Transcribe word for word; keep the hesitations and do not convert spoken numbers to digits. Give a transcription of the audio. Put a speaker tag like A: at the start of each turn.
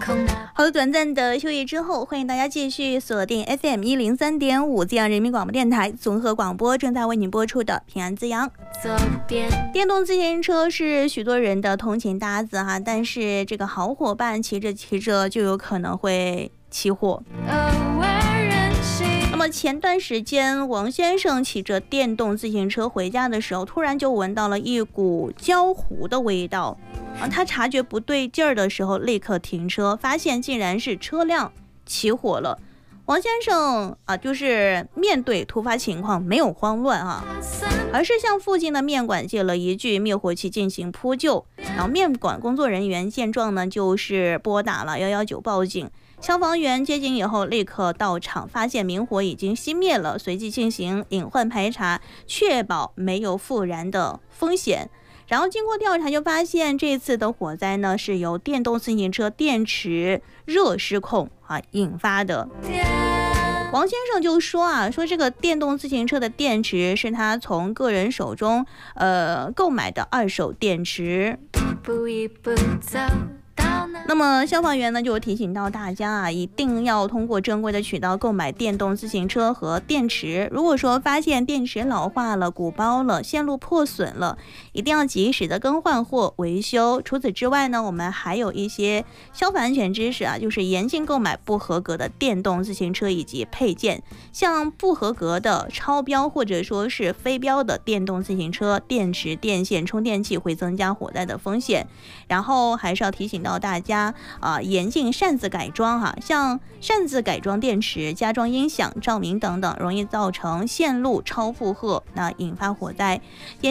A: 好的，短暂的休息之后，欢迎大家继续锁定 F M 一零三点五滋阳人民广播电台综合广播，正在为您播出的平安滋阳。电动自行车是许多人的通勤搭子哈，但是这个好伙伴骑着骑着就有可能会起火。那么前段时间，王先生骑着电动自行车回家的时候，突然就闻到了一股焦糊的味道。啊，他察觉不对劲儿的时候，立刻停车，发现竟然是车辆起火了。王先生啊，就是面对突发情况没有慌乱啊，而是向附近的面馆借了一具灭火器进行扑救。然后面馆工作人员见状呢，就是拨打了一一九报警。消防员接警以后立刻到场，发现明火已经熄灭了，随即进行隐患排查，确保没有复燃的风险。然后经过调查就发现，这次的火灾呢是由电动自行车电池热失控啊引发的。王先生就说啊，说这个电动自行车的电池是他从个人手中呃购买的二手电池。步一步走。那么消防员呢就提醒到大家啊，一定要通过正规的渠道购买电动自行车和电池。如果说发现电池老化了、鼓包了、线路破损了，一定要及时的更换或维修。除此之外呢，我们还有一些消防安全知识啊，就是严禁购买不合格的电动自行车以及配件。像不合格的、超标或者说是非标的电动自行车、电池、电线、充电器会增加火灾的风险。然后还是要提醒到大家啊、呃，严禁擅自改装哈、啊，像擅自改装电池、加装音响、照明等等，容易造成线路超负荷，那引发火灾。